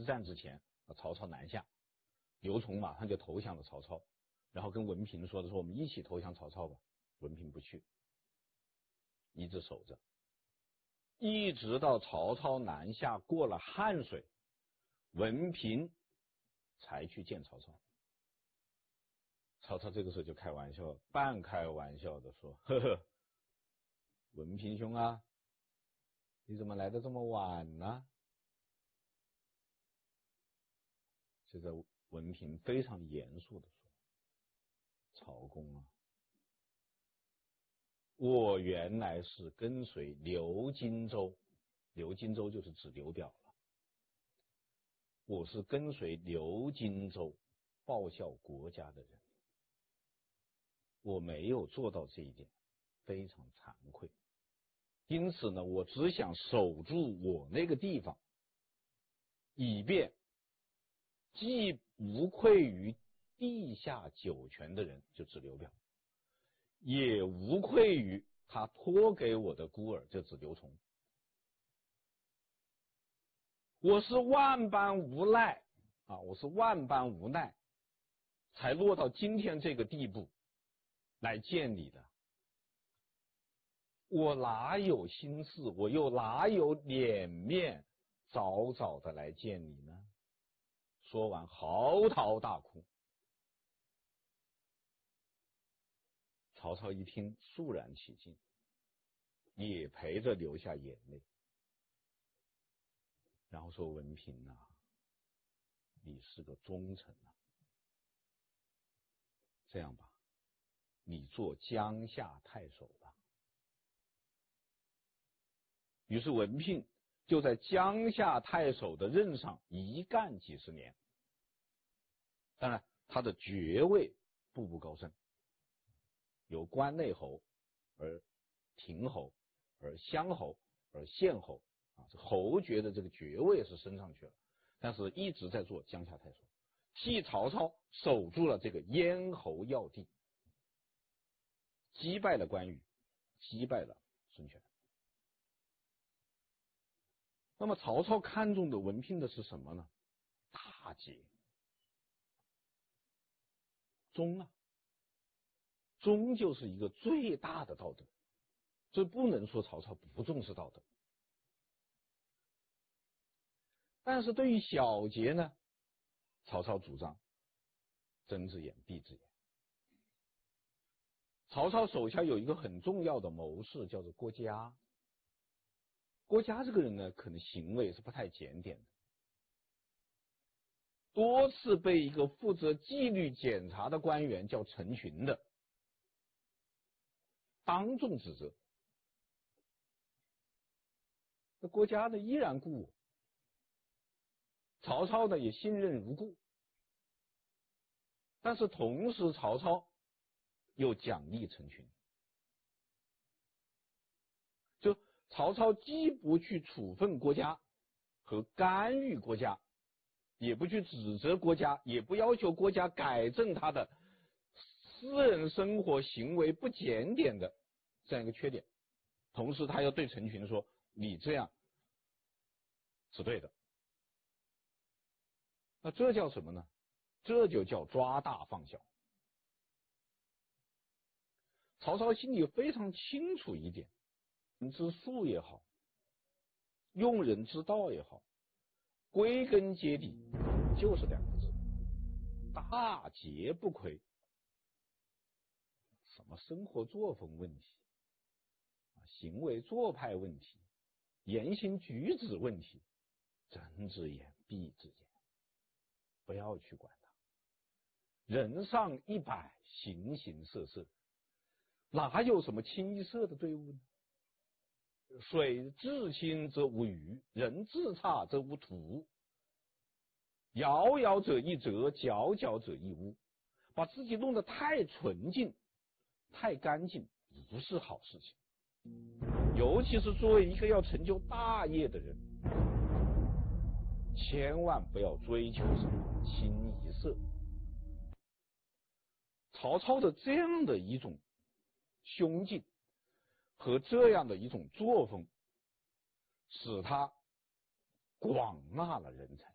之战之前，曹操南下，刘琮马上就投降了曹操，然后跟文平说我们一起投降曹操吧。文平不去，一直守着，一直到曹操南下过了汉水，文平才去见曹操。曹操这个时候就开玩笑，半开玩笑的说：“呵呵，文平兄啊，你怎么来的这么晚呢？”这个文平非常严肃的说：“曹公啊，我原来是跟随刘荆州，刘荆州就是指刘表了。我是跟随刘荆州报效国家的人，我没有做到这一点，非常惭愧。因此呢，我只想守住我那个地方，以便既无愧于地下九泉的人，就指刘表，也无愧于他托给我的孤儿，就指刘琮。我是万般无奈啊，我是万般无奈才落到今天这个地步来见你的。我哪有心事，我又哪有脸面早早的来见你呢？说完嚎啕大哭。曹操一听肃然起敬，也陪着流下眼泪，然后说：“文平啊，你是个忠臣啊，这样吧，你做江夏太守吧。”于是文聘就在江夏太守的任上一干几十年。当然他的爵位步步高升，由关内侯而亭侯而乡侯而县侯啊，这侯爵的这个爵位是升上去了，但是一直在做江夏太守，替曹操守住了这个咽喉要地，击败了关羽，击败了孙权。那么曹操看中的文聘的是什么呢？大节，忠啊，忠就是一个最大的道德，这不能说曹操不重视道德。但是对于小节呢，曹操主张睁只眼闭只眼。曹操手下有一个很重要的谋士，叫做郭嘉。郭嘉这个人呢，可能行为是不太检点的，多次被一个负责纪律检查的官员叫陈群的当众指责。那郭嘉呢依然故我，曹操呢也信任如故，但是同时曹操又奖励陈群，就曹操既不去处分郭嘉和干预郭嘉，也不去指责郭嘉，也不要求郭嘉改正他的私人生活行为不检点的这样一个缺点，同时他要对陈群说：“你这样是对的。”那这叫什么呢？这就叫抓大放小。曹操心里非常清楚一点，人之术也好，用人之道也好，归根结底就是两个字：大节不亏。什么生活作风问题，行为做派问题，言行举止问题，睁只眼闭只眼，不要去管它。人上100，形形色色，哪有什么清一色的队伍呢？水至清则无鱼，人至差则无徒。窈窈者一哲，皎皎者一污。把自己弄得太纯净太干净不是好事情，尤其是作为一个要成就大业的人，千万不要追求什么清一色。曹操的这样的一种胸襟和这样的一种作风，使他广纳了人才。